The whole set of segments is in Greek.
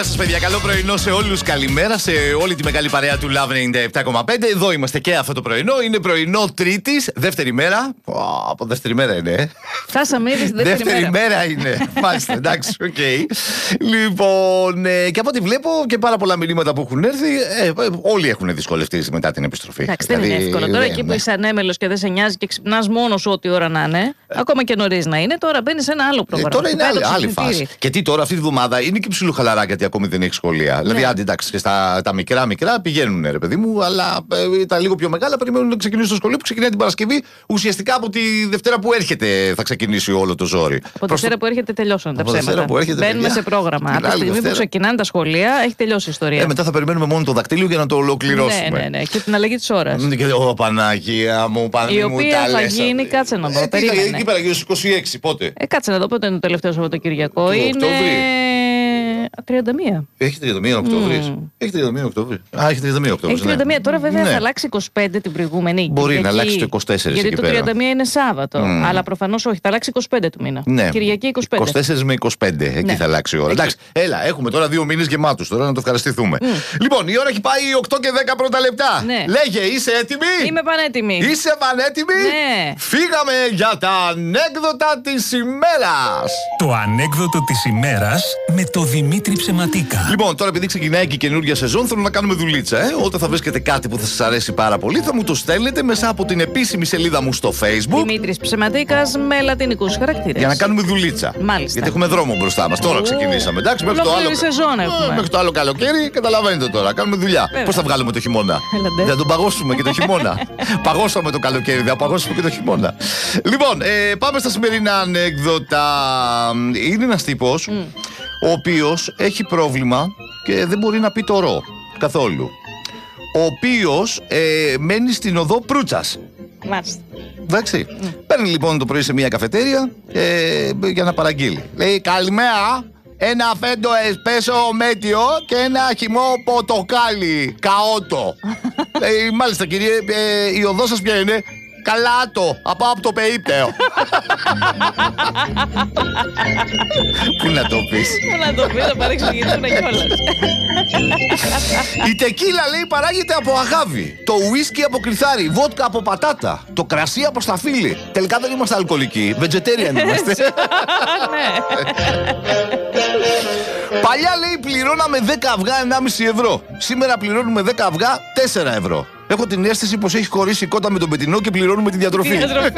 Σας παιδιά, καλό πρωινό σε όλους. Καλημέρα σε όλη τη μεγάλη παρέα του Love 97,5. Εδώ είμαστε και αυτό το πρωινό. Είναι πρωινό Τρίτης, δεύτερη μέρα. Από δεύτερη μέρα είναι. Φτάσαμε ήδη στη δεύτερη μέρα είναι. Μάλιστα, εντάξει, οκ. Λοιπόν, και από ό,τι βλέπω και πάρα πολλά μηνύματα που έχουν έρθει, όλοι έχουν δυσκολευτεί μετά την επιστροφή. Εντάξει, δεν είναι εύκολο. Τώρα εκεί που είσαι ανέμελος και δεν σε νοιάζει και ξυπνάς μόνος ό,τι ώρα να είναι, ακόμα και νωρίς να είναι, τώρα μπαίνεις σε ένα άλλο πρόγραμμα. Τώρα είναι άλλη φάση. Και τι τώρα αυτή τη βδομάδα είναι και ψιλοχαλαρά γιατί ακόμη δεν έχει σχολεία. Ναι. Δηλαδή, άντε εντάξει, και τα μικρά πηγαίνουν, ρε παιδί μου, αλλά τα λίγο πιο μεγάλα περιμένουν να ξεκινήσουν το σχολείο που ξεκινάει την Παρασκευή. Ουσιαστικά από τη Δευτέρα που έρχεται θα ξεκινήσει όλο το ζόρι. Από τη Δευτέρα που έρχεται τελειώσαν τα ψέματα. Μπαίνουμε σε πρόγραμμα. Από τη στιγμή που ξεκινάνε τα σχολεία έχει τελειώσει η ιστορία. Μετά θα περιμένουμε μόνο το δακτύλιο για να το ολοκληρώσουμε. Ναι. Και την αλλαγή της ώρας. Ω Παναγία μου, η οποία θα γίνει, κάτσε να δω. Εκεί πέρα γύρω στους 26, πότε. Κάτσε να δω πότε είναι το τελευταίο Σαββατοκυριακό. Είναι 31. Έχει 31 Οκτώβρη. Έχει 31 Οκτώβρη. Έχει 31 Οκτώβρη. Έχει 31. Τώρα βέβαια θα αλλάξει 25 την προηγούμενη. Μπορεί να αλλάξει το 24. Γιατί το 31 είναι Σάββατο. Αλλά προφανώς όχι, θα αλλάξει 25 του μήνα. Ναι. Κυριακή 25. 24 με 25. Εκεί θα αλλάξει η ώρα. Εντάξει, έλα, έχουμε τώρα 2 μήνες γεμάτους. Τώρα να το ευχαριστηθούμε. Λοιπόν, η ώρα έχει πάει 8 και 10 πρώτα λεπτά. Λέγε, είσαι έτοιμη? Είμαι πανέτοιμη. Είσαι πανέτοιμη? Ναι. Φύγαμε για τα ανέκδοτα της ημέρας. Το ανέκδοτο της ημέρας με το Δημήτρη Ψεματίκα. Λοιπόν, τώρα επειδή ξεκινάει και η καινούργια σεζόν, θέλω να κάνουμε δουλίτσα. Όταν θα βρίσκετε κάτι που θα σας αρέσει πάρα πολύ, θα μου το στέλνετε μέσα από την επίσημη σελίδα μου στο Facebook. Δημήτρης Ψεματίκας με λατινικούς χαρακτήρες. Για να κάνουμε δουλίτσα. Μάλιστα. Γιατί έχουμε δρόμο μπροστά μας. Τώρα ξεκινήσαμε. Εντάξει, μέχρι το άλλο. Σεζόν έχουμε. Μέχρι το άλλο καλοκαίρι, καταλαβαίνετε τώρα. Κάνουμε δουλειά. Πώς θα βγάλουμε το χειμώνα? Δεν τον παγώσουμε και το χειμώνα. Παγώσαμε το καλοκαίρι, θα παγώσουμε και το χειμώνα. Λοιπόν, πάμε στα σημερινά ανέκδοτα. Είναι ένας τύπος ο οποίος έχει πρόβλημα και δεν μπορεί να πει το ρο καθόλου. Ο οποίος μένει στην οδό Προύτσας. Μάλιστα. Εντάξει. Παίρνει λοιπόν το πρωί σε μια καφετέρια για να παραγγείλει. Λέει καλημέρα, ένα φέντο εσπέσο μέτιο και ένα χυμό πορτοκάλι καότο. Λέει μάλιστα κύριε, η οδό σας ποια είναι? Καλάτο, από το περίπτερο. Πού να το πεις? Πού να το πεις, θα παρεξηγηθούν κιόλας. Η τεκίλα λέει παράγεται από αγάβη. Το ουίσκι από κρυθάρι. Βότκα από πατάτα. Το κρασί από σταφύλι. Τελικά δεν είμαστε αλκοολικοί. Vegetarian είμαστε. Παλιά λέει πληρώναμε 10 αυγά 1,5 ευρώ. Σήμερα πληρώνουμε 10 αυγά 4 ευρώ. Έχω την αίσθηση πως έχει χωρίσει η κότα με τον πετεινό και πληρώνουμε τη διατροφή.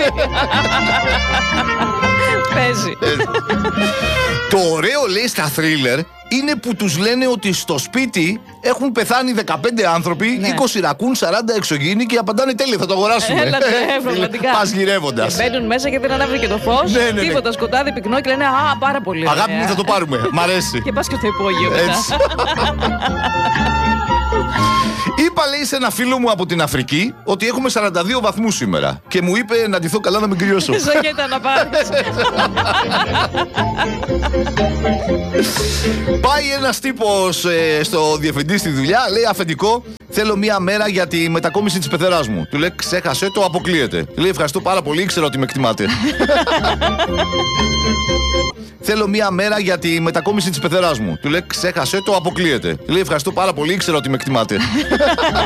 Παίζει. Το ωραίο λέει στα θρίλερ είναι που τους λένε ότι στο σπίτι έχουν πεθάνει 15 άνθρωποι, 20 ρακούν, 40 εξωγήινοι και απαντάνε τέλεια, θα το αγοράσουμε. Πραγματικά. Πας γυρεύοντας. Μπαίνουν μέσα και δεν ανάβει και το φως. Τίποτα, σκοτάδι, πυκνό και λένε α, πάρα πολύ. Αγάπη μου, θα το πάρουμε. Μ' αρέσει. Και πας και στο υπόγειο μετά. Είπα λέει σε ένα φίλο μου από την Αφρική ότι έχουμε 42 βαθμούς σήμερα και μου είπε να ντυθώ καλά να μην κρυώσω. Ζακέτα να πάρεις. Πάει ένας τύπος στο διευθυντή στη δουλειά, λέει αφεντικό, θέλω μία μέρα για τη μετακόμιση της πεθεράς μου. Του λέει ξέχασε το, αποκλείεται. Του λέει ευχαριστώ πάρα πολύ, ήξερα ότι με εκτιμάτε. Θέλω μία μέρα για τη μετακόμιση της πεθεράς μου. Του λέει ξέχασε το, αποκλείεται. Του λέει ευχαριστώ πάρα πολύ, ήξερα ότι με εκτιμάτε.